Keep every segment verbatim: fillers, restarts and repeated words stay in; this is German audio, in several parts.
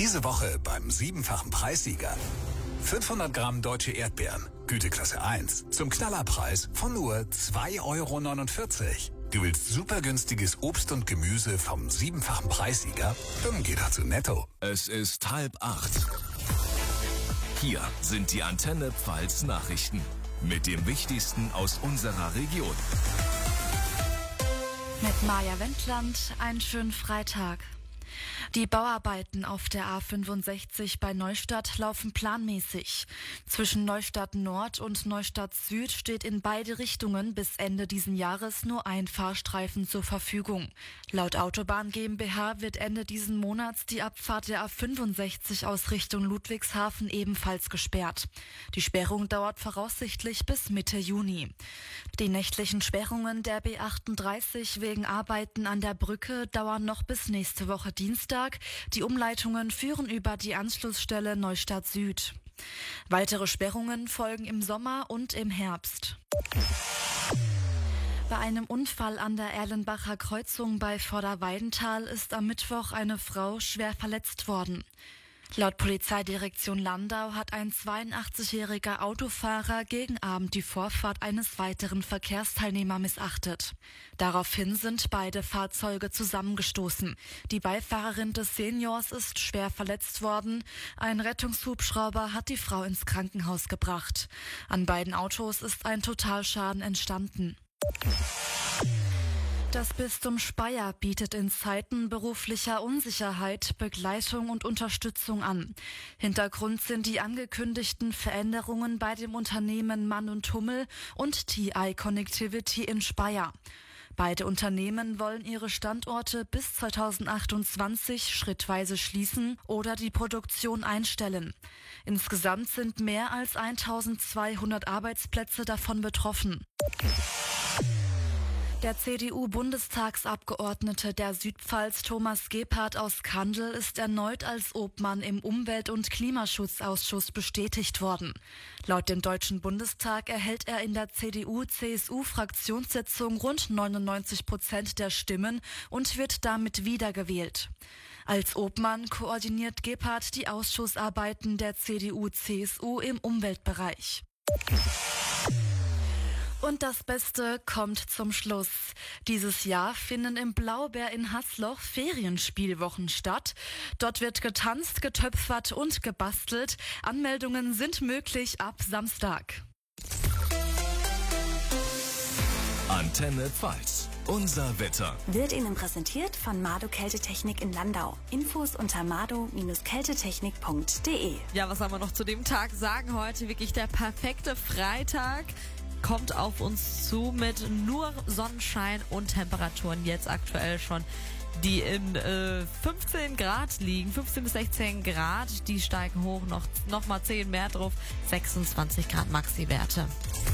Diese Woche beim siebenfachen Preissieger. fünfhundert Gramm deutsche Erdbeeren, Güteklasse eins, zum Knallerpreis von nur zwei Euro neunundvierzig. Du willst super günstiges Obst und Gemüse vom siebenfachen Preissieger? Dann geh doch zu Netto. Es ist halb acht. Hier sind die Antenne Pfalz Nachrichten mit dem Wichtigsten aus unserer Region. Mit Maja Wendland, einen schönen Freitag. Die Bauarbeiten auf der A fünfundsechzig bei Neustadt laufen planmäßig. Zwischen Neustadt Nord und Neustadt Süd steht in beide Richtungen bis Ende diesen Jahres nur ein Fahrstreifen zur Verfügung. Laut Autobahn GmbH wird Ende diesen Monats die Abfahrt der A fünfundsechzig aus Richtung Ludwigshafen ebenfalls gesperrt. Die Sperrung dauert voraussichtlich bis Mitte Juni. Die nächtlichen Sperrungen der B achtunddreißig wegen Arbeiten an der Brücke dauern noch bis nächste Woche Dienstag. Die Umleitungen führen über die Anschlussstelle Neustadt Süd. Weitere Sperrungen folgen im Sommer und im Herbst. Bei einem Unfall an der Erlenbacher Kreuzung bei Vorderweidenthal ist am Mittwoch eine Frau schwer verletzt worden. Laut Polizeidirektion Landau hat ein zweiundachtzig-jähriger Autofahrer gegen Abend die Vorfahrt eines weiteren Verkehrsteilnehmers missachtet. Daraufhin sind beide Fahrzeuge zusammengestoßen. Die Beifahrerin des Seniors ist schwer verletzt worden. Ein Rettungshubschrauber hat die Frau ins Krankenhaus gebracht. An beiden Autos ist ein Totalschaden entstanden. Das Bistum Speyer bietet in Zeiten beruflicher Unsicherheit Begleitung und Unterstützung an. Hintergrund sind die angekündigten Veränderungen bei dem Unternehmen Mann und Hummel und T I Connectivity in Speyer. Beide Unternehmen wollen ihre Standorte bis zweitausendachtundzwanzig schrittweise schließen oder die Produktion einstellen. Insgesamt sind mehr als eintausendzweihundert Arbeitsplätze davon betroffen. Der C D U-Bundestagsabgeordnete der Südpfalz Thomas Gebhardt aus Kandel ist erneut als Obmann im Umwelt- und Klimaschutzausschuss bestätigt worden. Laut dem Deutschen Bundestag erhält er in der C D U-C S U-Fraktionssitzung rund neunundneunzig Prozent der Stimmen und wird damit wiedergewählt. Als Obmann koordiniert Gebhardt die Ausschussarbeiten der C D U-C S U im Umweltbereich. Und das Beste kommt zum Schluss. Dieses Jahr finden im Blaubeer in Hasloch Ferienspielwochen statt. Dort wird getanzt, getöpfert und gebastelt. Anmeldungen sind möglich ab Samstag. Antenne Pfalz. Unser Wetter wird Ihnen präsentiert von Mado Kältetechnik in Landau. Infos unter mado Kältetechnik punkt de. Ja, was soll man noch zu dem Tag sagen heute? Wirklich der perfekte Freitag. Kommt auf uns zu mit nur Sonnenschein und Temperaturen jetzt aktuell schon, die in äh, fünfzehn Grad liegen, fünfzehn bis sechzehn Grad, die steigen hoch, noch, noch mal zehn mehr drauf, sechsundzwanzig Grad Maxi-Werte.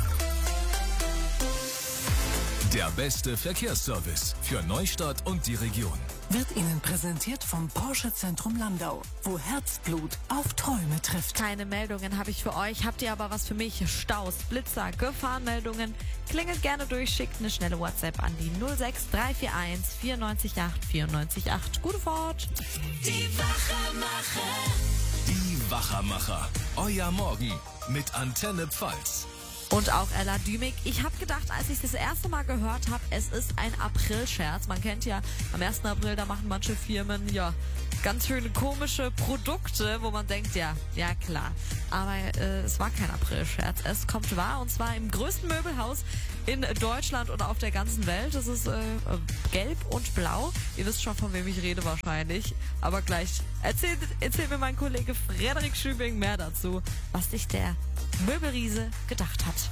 Der beste Verkehrsservice für Neustadt und die Region wird Ihnen präsentiert vom Porsche Zentrum Landau, wo Herzblut auf Träume trifft. Keine Meldungen habe ich für euch. Habt ihr aber was für mich? Staus, Blitzer, Gefahrenmeldungen? Klingelt gerne durch, schickt eine schnelle WhatsApp an die null sechs drei vier eins vier neun acht vier neun acht. Gute Fahrt! Die Wachermacher. Die Wachermacher. Euer Morgen mit Antenne Pfalz. Und auch Ella Dümig. Ich habe gedacht, als ich das erste Mal gehört habe, es ist ein April-Scherz. Man kennt ja, am ersten April, da machen manche Firmen ja ganz schöne komische Produkte, wo man denkt, ja, ja klar. Aber äh, es war kein April-Scherz. Es kommt wahr, und zwar im größten Möbelhaus in Deutschland und auf der ganzen Welt. Das ist äh, gelb und blau. Ihr wisst schon, von wem ich rede wahrscheinlich. Aber gleich erzählt, erzählt mir mein Kollege Frederik Schübing mehr dazu, was sich der Möbelriese gedacht hat.